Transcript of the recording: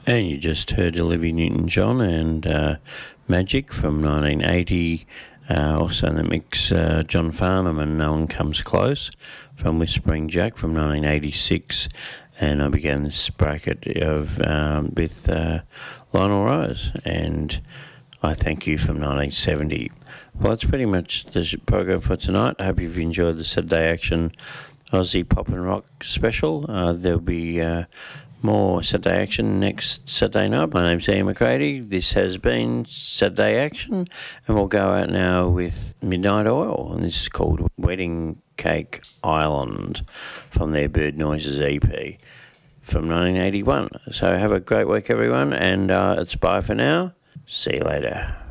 And you just heard Olivia Newton-John and Magic from 1980. Also in the mix, John Farnham and No One Comes Close from Whispering Jack from 1986. And I began this bracket with Lionel Rose and I Thank You from 1970. Well, that's pretty much the program for tonight. I hope you've enjoyed the Saturday Action Aussie Pop and Rock special. There'll be more Saturday Action next Saturday night. My name's Ian McCready. This has been Saturday Action, and we'll go out now with Midnight Oil, and this is called Wedding Cake Island from their Bird Noises EP from 1981. So have a great week, everyone, and it's bye for now. See you later.